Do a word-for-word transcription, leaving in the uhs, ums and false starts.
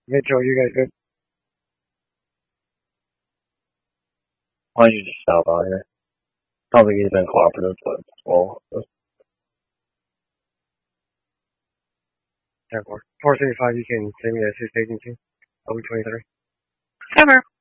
Hey, Joe, you guys good? Why don't you just stop out here? Sounds like he's been cooperative, but well, ten four. four thirty-five, you can send me a assist agency. O B twenty-three. Cover.